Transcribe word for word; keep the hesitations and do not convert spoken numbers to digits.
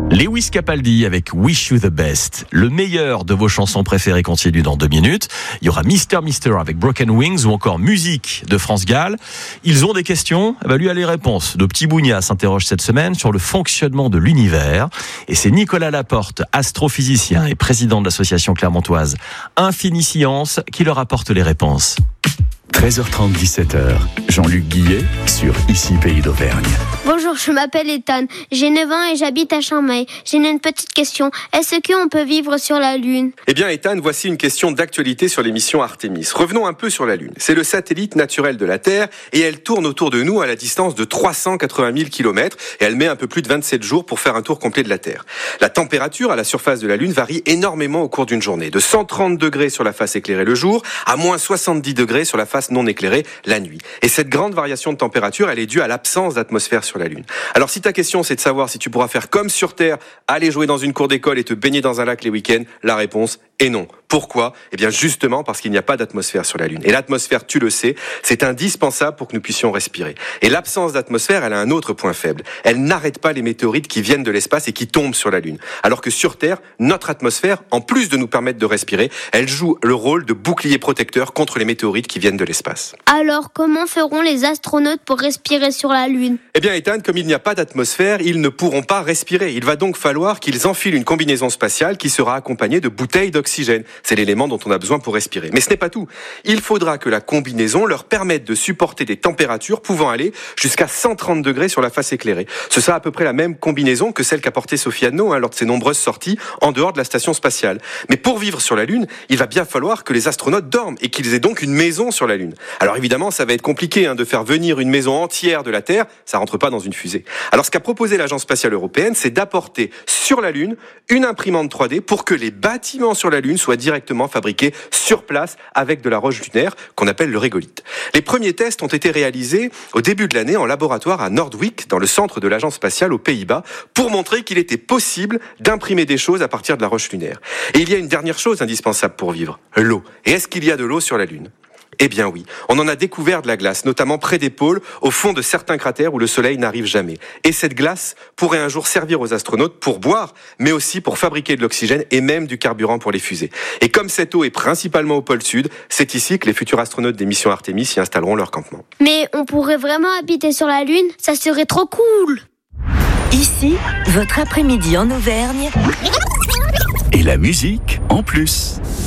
Lewis Capaldi avec Wish You the Best. Le meilleur de vos chansons préférées continue dans deux minutes. Il y aura Mister Mister avec Broken Wings ou encore Musique de France Gall. Ils ont des questions, eh ben lui a les réponses. De Petit Bougna s'interroge cette semaine sur le fonctionnement de l'univers. Et c'est Nicolas Laporte, astrophysicien et président de l'association clermontoise Infini Science, qui leur apporte les réponses. treize heures trente, dix-sept heures, Jean-Luc Guillet sur Ici Pays d'Auvergne. Bonjour, je m'appelle Ethan, j'ai neuf ans et j'habite à Champmeil. J'ai une petite question, est-ce qu'on peut vivre sur la Lune ? Eh bien Ethan, voici une question d'actualité sur les missions Artemis. Revenons un peu sur la Lune. C'est le satellite naturel de la Terre et elle tourne autour de nous à la distance de trois cent quatre-vingt mille kilomètres et elle met un peu plus de vingt-sept jours pour faire un tour complet de la Terre. La température à la surface de la Lune varie énormément au cours d'une journée, de cent trente degrés sur la face éclairée le jour à moins soixante-dix degrés sur la face non éclairée la nuit. Et cette grande variation de température, elle est due à l'absence d'atmosphère sur la Lune. Alors si ta question c'est de savoir si tu pourras faire comme sur Terre, aller jouer dans une cour d'école et te baigner dans un lac les week-ends, la réponse est non. Pourquoi ? Eh bien justement parce qu'il n'y a pas d'atmosphère sur la Lune. Et l'atmosphère, tu le sais, c'est indispensable pour que nous puissions respirer. Et l'absence d'atmosphère, elle a un autre point faible. Elle n'arrête pas les météorites qui viennent de l'espace et qui tombent sur la Lune. Alors que sur Terre, notre atmosphère, en plus de nous permettre de respirer, elle joue le rôle de bouclier protecteur contre les météorites qui viennent de l'espace. Alors, comment feront les astronautes pour respirer sur la Lune ? Eh bien Ethan, comme il n'y a pas d'atmosphère, ils ne pourront pas respirer. Il va donc falloir qu'ils enfilent une combinaison spatiale qui sera accompagnée de bouteilles d'oxygène. C'est l'élément dont on a besoin pour respirer. Mais ce n'est pas tout. Il faudra que la combinaison leur permette de supporter des températures pouvant aller jusqu'à cent trente degrés sur la face éclairée. Ce sera à peu près la même combinaison que celle qu'a portée Sophie Anneau hein, lors de ses nombreuses sorties en dehors de la station spatiale. Mais pour vivre sur la Lune, il va bien falloir que les astronautes dorment et qu'ils aient donc une maison sur la Lune. Alors évidemment, ça va être compliqué hein, de faire venir une maison entière de la Terre. Ça rentre pas dans une fusée. Alors ce qu'a proposé l'Agence spatiale européenne, c'est d'apporter sur la Lune une imprimante trois D pour que les bâtiments sur la Lune soient directement fabriqués sur place avec de la roche lunaire qu'on appelle le régolithe. Les premiers tests ont été réalisés au début de l'année en laboratoire à Noordwijk, dans le centre de l'Agence spatiale aux Pays-Bas, pour montrer qu'il était possible d'imprimer des choses à partir de la roche lunaire. Et il y a une dernière chose indispensable pour vivre, l'eau. Et est-ce qu'il y a de l'eau sur la Lune ? Eh bien oui, on en a découvert de la glace, notamment près des pôles, au fond de certains cratères où le soleil n'arrive jamais. Et cette glace pourrait un jour servir aux astronautes pour boire, mais aussi pour fabriquer de l'oxygène et même du carburant pour les fusées. Et comme cette eau est principalement au pôle sud, c'est ici que les futurs astronautes des missions Artemis y installeront leur campement. Mais on pourrait vraiment habiter sur la Lune ? Ça serait trop cool ! Ici, votre après-midi en Auvergne. Et la musique en plus.